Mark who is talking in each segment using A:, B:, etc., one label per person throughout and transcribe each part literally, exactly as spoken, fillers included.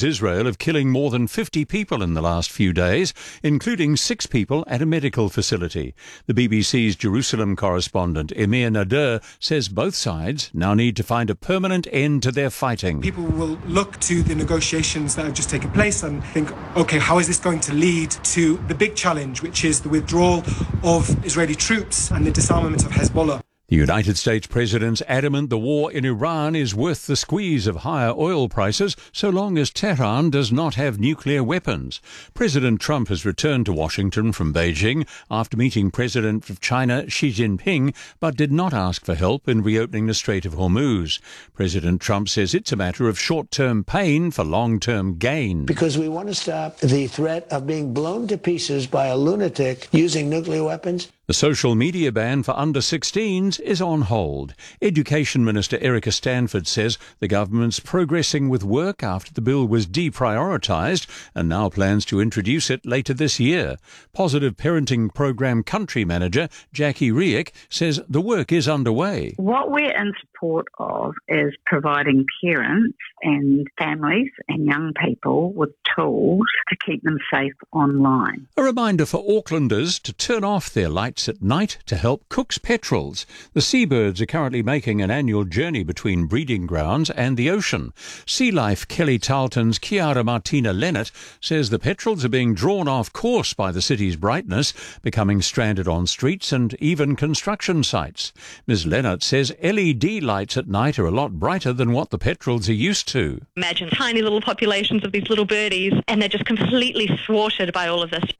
A: accuse Israel of killing more than fifty people in the last few days, including six people at a medical facility. The B B C's Jerusalem correspondent Emir Nader says both sides now need to find a permanent end to their fighting.
B: People will look to the negotiations that have just taken place and think, OK, how is this going to lead to the big challenge, which is the withdrawal of Israeli troops and the disarmament of Hezbollah?
A: The United States president's adamant the war in Iran is worth the squeeze of higher oil prices so long as Tehran does not have nuclear weapons. President Trump has returned to Washington from Beijing after meeting President of China Xi Jinping, but did not ask for help in reopening the Strait of Hormuz. President Trump says it's a matter of short-term pain for long-term gain.
C: Because we want to stop the threat of being blown to pieces by a lunatic using nuclear weapons.
A: The social media ban for under sixteens is on hold. Education Minister Erica Stanford says the government's progressing with work after the bill was deprioritised and now plans to introduce it later this year. Positive Parenting Programme Country Manager Jackie Riek says the work is underway.
D: What we're in support of is providing parents and families and young people with tools to keep them safe online.
A: A reminder for Aucklanders to turn off their lights at night to help Cook's petrels. The seabirds are currently making an annual journey between breeding grounds and the ocean. Sea Life Kelly Tarleton's Chiara Martina Lennart says the petrels are being drawn off course by the city's brightness, becoming stranded on streets and even construction sites. Miz Lennart says L E D lights at night are a lot brighter than what the petrels are used to.
E: Imagine tiny little populations of these little birdies and they're just completely thwarted by all of this.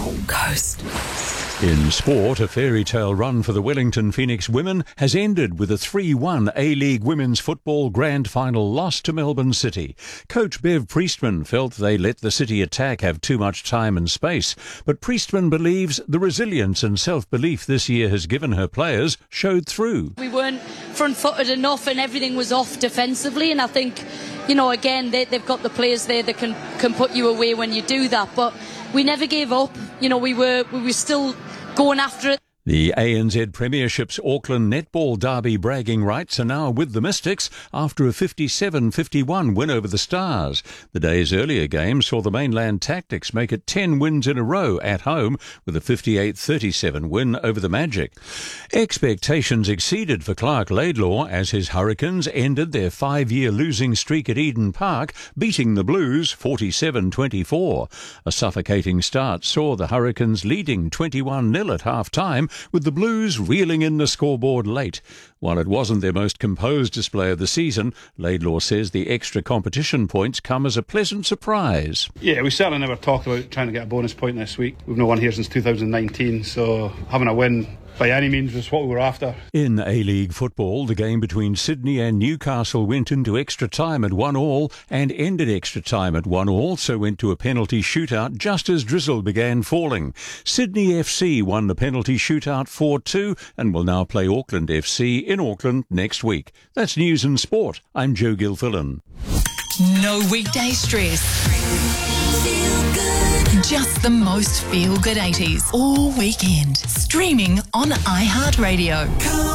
F: Ghost.
A: In sport, a fairy tale run for the Wellington Phoenix women has ended with a three one A-League Women's Football Grand Final loss to Melbourne City. Coach Bev Priestman felt they let the City attack have too much time and space, but Priestman believes the resilience and self-belief this year has given her players showed through.
G: We weren't front-footed enough and everything was off defensively, and I think, you know, again, they, they've got the players there that can, can put you away when you do that, but we never gave up. You know, we were we were still going after it.
A: The A N Z Premiership's Auckland Netball Derby bragging rights are now with the Mystics after a fifty-seven fifty-one win over the Stars. The day's earlier game saw the Mainland Tactics make it ten wins in a row at home with a fifty-eight thirty-seven win over the Magic. Expectations exceeded for Clark Laidlaw as his Hurricanes ended their five-year losing streak at Eden Park, beating the Blues forty-seven twenty-four. A suffocating start saw the Hurricanes leading twenty-one nil at half-time, with the Blues reeling in the scoreboard late. While it wasn't their most composed display of the season, Laidlaw says the extra competition points come as a pleasant surprise.
H: Yeah, we certainly never talked about trying to get a bonus point this week. We've not won here since two thousand nineteen, so having a win by any means was what we were after.
A: In A-League football, the game between Sydney and Newcastle went into extra time at one all and ended extra time at one all, so went to a penalty shootout just as drizzle began falling. Sydney F C won the penalty shootout four two and will now play Auckland F C in Auckland next week. That's News and Sport. I'm Joe Gilfillan.
F: No weekday stress. Feel good. Just the most feel-good eighties all weekend. Streaming on iHeartRadio.